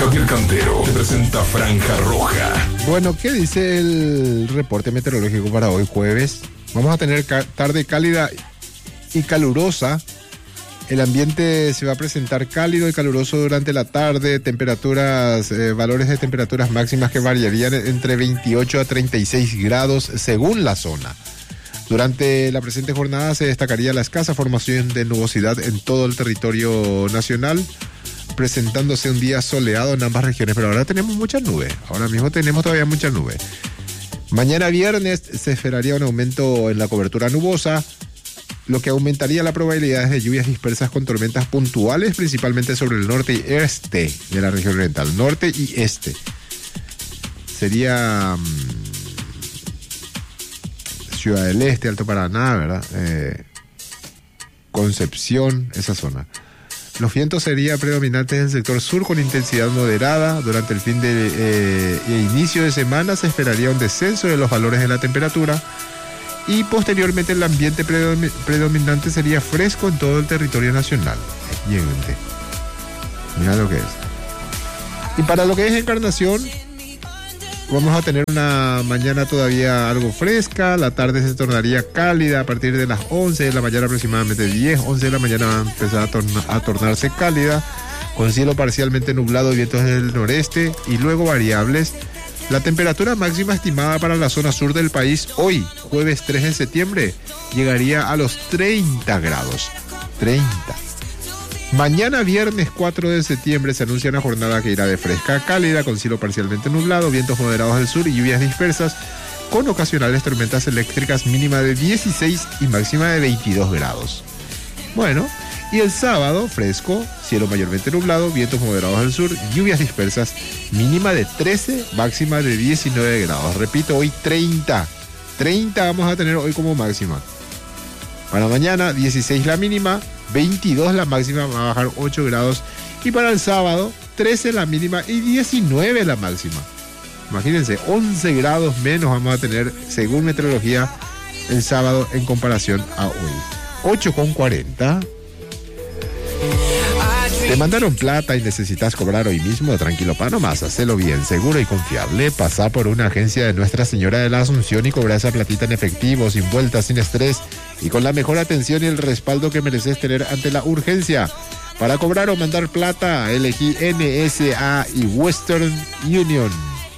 Javier Cantero te presenta Franja Roja. Bueno, ¿qué dice el reporte meteorológico para hoy jueves? Vamos a tener tarde cálida y calurosa. El ambiente se va a presentar cálido y caluroso durante la tarde. Valores de temperaturas máximas que variarían entre 28 a 36 grados según la zona. Durante la presente jornada se destacaría la escasa formación de nubosidad en todo el territorio nacional, presentándose un día soleado en ambas regiones, pero ahora tenemos muchas nubes. Ahora mismo tenemos todavía muchas nubes. Mañana viernes se esperaría un aumento en la cobertura nubosa, lo que aumentaría la probabilidad de lluvias dispersas con tormentas puntuales, principalmente sobre el norte y este de la región oriental. Norte y este. Sería Ciudad del Este, Alto Paraná, ¿verdad? Concepción, esa zona. Los vientos serían predominantes en el sector sur con intensidad moderada. Durante el fin de inicio de semana se esperaría un descenso de los valores de la temperatura y posteriormente el ambiente predominante sería fresco en todo el territorio nacional. Mira lo que es. Y para lo que es Encarnación, vamos a tener una mañana todavía algo fresca. La tarde se tornaría cálida a partir de las 11 de la mañana, aproximadamente 10, 11 de la mañana va a empezar a tornarse cálida, con cielo parcialmente nublado y vientos del noreste y luego variables. La temperatura máxima estimada para la zona sur del país hoy, jueves 3 de septiembre, llegaría a los 30 grados. 30. Mañana viernes 4 de septiembre se anuncia una jornada que irá de fresca a cálida, con cielo parcialmente nublado, vientos moderados del sur y lluvias dispersas, con ocasionales tormentas eléctricas, mínima de 16 y máxima de 22 grados. Bueno, y el sábado fresco, cielo mayormente nublado, vientos moderados del sur, lluvias dispersas, mínima de 13, máxima de 19 grados. Repito, hoy 30. 30 vamos a tener hoy como máxima. Para mañana 16 la mínima, 22 la máxima, va a bajar 8 grados. Y para el sábado, 13 la mínima y 19 la máxima. Imagínense, 11 grados menos vamos a tener, según meteorología, el sábado en comparación a hoy. 8:40. ¿Te mandaron plata y necesitas cobrar hoy mismo? Tranquilo, pa' nomás, hacelo bien, seguro y confiable. Pasá por una agencia de Nuestra Señora de la Asunción y cobra esa platita en efectivo, sin vueltas, sin estrés y con la mejor atención y el respaldo que mereces tener ante la urgencia. Para cobrar o mandar plata, elegí NSA y Western Union.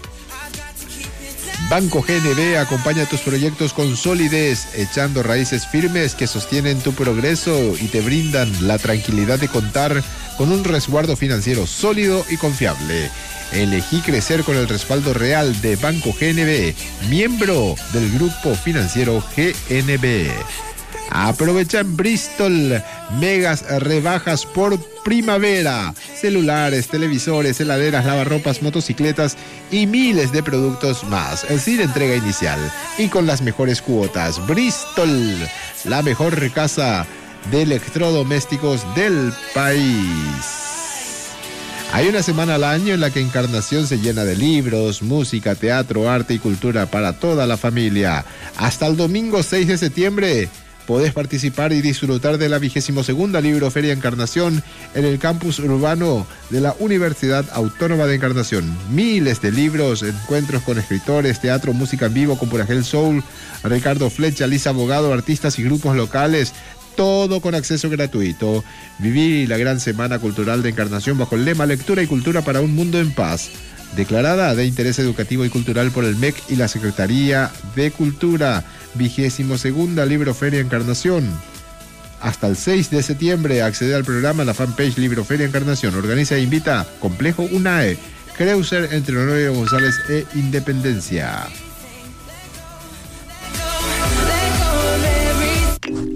Banco GNB acompaña tus proyectos con solidez, echando raíces firmes que sostienen tu progreso y te brindan la tranquilidad de contar con un resguardo financiero sólido y confiable. Elegí crecer con el respaldo real de Banco GNB, miembro del grupo financiero GNB. Aprovecha en Bristol megas rebajas por primavera. Celulares, televisores, heladeras, lavarropas, motocicletas y miles de productos más. Sin entrega inicial y con las mejores cuotas. Bristol, la mejor casa de electrodomésticos del país. Hay una semana al año en la que Encarnación se llena de libros, música, teatro, arte y cultura para toda la familia. Hasta el domingo 6 de septiembre podés participar y disfrutar de la 22ª Libroferia Encarnación en el campus urbano de la Universidad Autónoma de Encarnación. Miles de libros, encuentros con escritores, teatro, música en vivo con Puragel Soul, Ricardo Flecha, Lisa Abogado, artistas y grupos locales. Todo con acceso gratuito. Viví la gran semana cultural de Encarnación bajo el lema Lectura y Cultura para un Mundo en Paz. Declarada de interés educativo y cultural por el MEC y la Secretaría de Cultura. 22ª Libroferia Encarnación. Hasta el 6 de septiembre accede al programa en la fanpage Libroferia Encarnación. Organiza e invita Complejo UNAE, Creuser entre Honorio González e Independencia.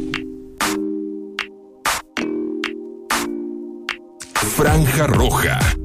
Franja Roja.